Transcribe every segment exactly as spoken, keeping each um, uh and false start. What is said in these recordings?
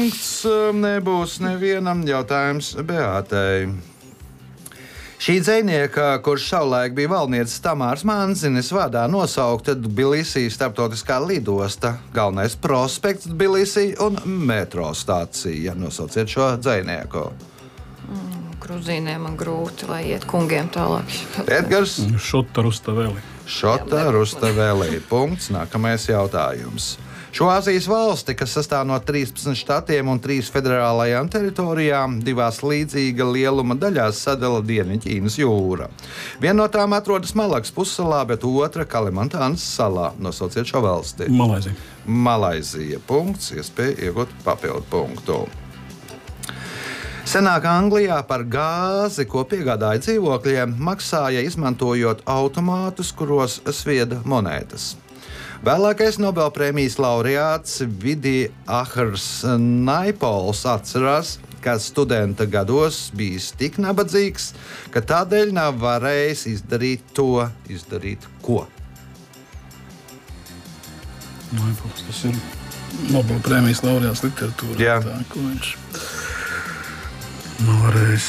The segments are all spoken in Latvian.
punkts. Nebūs nevienam jautājums Beātei. Šī dzejnieka, kurš savulaik bija valdniecis Tamārs Manzinis vārdā nosaukta Tbilisī starptautiskā lidosta, galvenais prospekts Tbilisī un metro stācija. Nosauciet šo dzejnieku. Mm, Gruzīniem man grūti, lai iet kungiem tālāk. Edgars. Šota Rustaveli. Šota Rustaveli. Punkts. Nākamais jautājums. Šo Āzijas valsti, kas sastāv no trīspadsmit štatiem un trīs federālajām teritorijām, divās līdzīga lieluma daļās sadala Dienvidķīnas jūra. Viena no tām atrodas Malakas pussalā, bet otra Kalimantānas salā. Nosauciet šo valsti. Malaizija. Malaizija. Punkts. Iespēja iegūt papildu punktu. Senāk Anglijā par gāzi, ko piegādāja dzīvokļiem, maksāja izmantojot automātus, kuros svieda monētas. Vēlākais Nobelprēmijas laureāts Vidī Ahrs Naipols atcerās, ka studenta gados bijis tik nabadzīgs, ka tādēļ nav varējis izdarīt to, izdarīt ko. Naipols, tas ir Nobelprēmijas laureāts literatūrā. Jā. Tā, ko viņš nav varējis.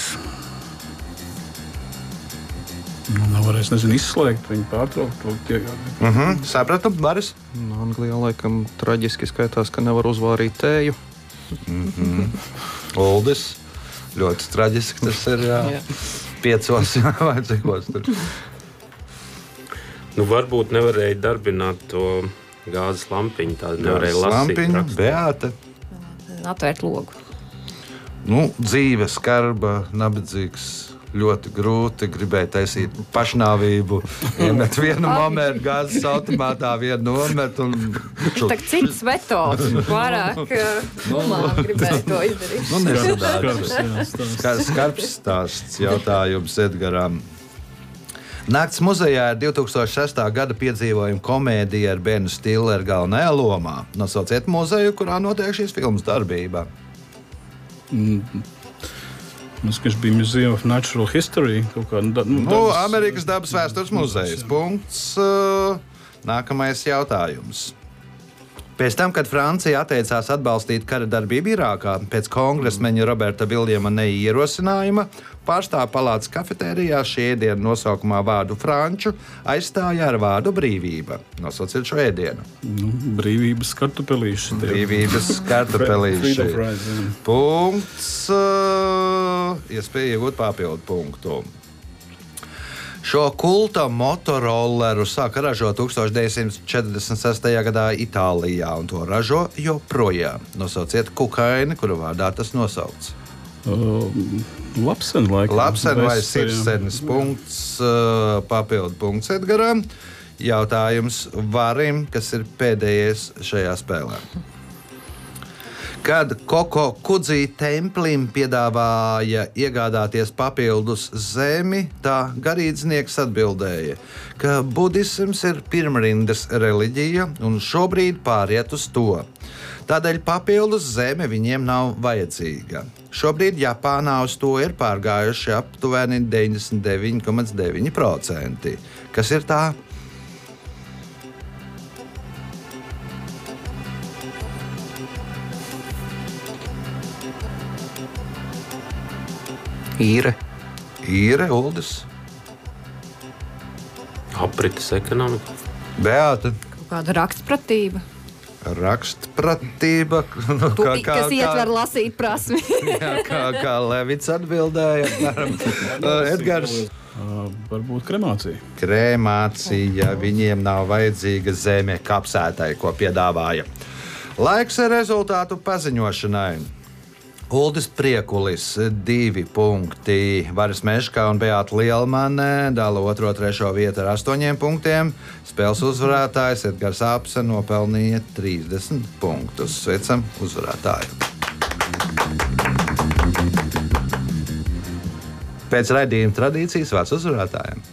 Nu, nav varējis, nezinu, izslēgt viņu, pārtraukt to piegādi. Mhm, uh-huh. Sapratu, Baris? No Anglijā laikam traģiski skaitās, ka nevar uzvārīt tēju. Mhm. Uldis. Ļoti traģiski tas ir, jā. jā. Piecos, jā, vai cikos tur. Nu, varbūt nevarēja darbināt to gāzes lampiņu, tādu nevarēja lasīt. Lampiņu, Beāte. Atvērt logu. Nu, dzīve skarba, nabadzīgs. Ļoti grūti, gribēja taisīt pašnāvību, iemet vienu momentu gāzes automātā, vienu nometu. Un... Tā kā cits metods, vairāk humāni gribēja to izdarīt. Nu, nesadārts. Skarbs stāsts jautājums Edgaram. Nakts muzejā ir divi tūkstoši sestā gada piedzīvojuma komēdija ar Benu Stilleru galvenajā lomā. Nosauciet muzeju, kurā notiek šīs filmas darbība. Mm. Tas bija Museum of Natural History. Kā, nu, nu, dabas... Amerikas dabas vēstures muzejs. Punkts. Nākamais jautājums. Pēc tam, kad Francija atteicās atbalstīt kara darbību Irākā, pēc kongresmeņa Roberta Viljama neierosinājuma, pārstāvju palātas kafetērijā šī ēdiena nosaukumā vārdu franču aizstāja ar vārdu brīvība. Nosauciet šo ēdienu. Nu, brīvības kartupelīši. Brīvības kartupelīši. Punkts. Iespēja iegūt papildu punktu. Šo kulta motorolleru sāka ražot tūkstoš deviņsimt četrdesmit sestajā gadā Itālijā, un to ražo joprojām. Nosauciet kukaini, kura vārdā tas nosaukts. Uh, Lapsen, laikam. Lapsen vai Sirsenis. Punkts, uh, papildu punkts Edgaram. Jautājums Varim, kas ir pēdējais šajā spēlē. Kad Koko Kudzī templim piedāvāja iegādāties papildus zemi, tā garīdznieks atbildēja, ka budisms ir pirmrindas reliģija un šobrīd pāriet uz to. Tādēļ papildus zeme viņiem nav vajadzīga. Šobrīd Japānā uz to ir pārgājuši aptuveni deviņdesmit deviņi komats deviņi procenti. Kas ir tā? Īre. Īre, Uldis. Aprites ekonomika. Beāte. Kaut kāda rakstpratība. Rakstpratība. Nu, Tu, kā, kā, kas ietver kā, lasīt prasmi. jā, kā, kā Levits atbildēja. Edgars. Uh, varbūt kremācija. Kremācija. Viņiem nav vajadzīga zeme kapsētai, ko piedāvāja. Laiks rezultātu paziņošanai. Uldis Priekulis, divi punkti. Varis Meškā un Beāta Lielmane dala otro, trešo vietu ar astoņiem punktiem. Spēles uzvarētājs Edgars Apse nopelnīja trīsdesmit punktus. Sveicam uzvarētāju! Pēc raidījuma tradīcijas vārds uzvarētājiem.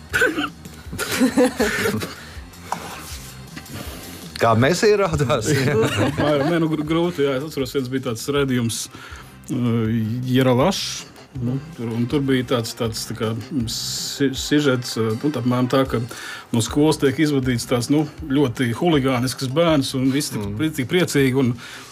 Kā mēs ierodāsim? Nē, nu, grūti, jā. Es atceros, viens bija tāds redzījums uh, Jeralašs. Nu, tur, tur bija tāds, tāds tā kā, si, sižets, nu, apmēram tā, ka no skolas tiek izvadīts tāds nu, ļoti huligānisks bērns un visi tik, tik priecīgi. Un,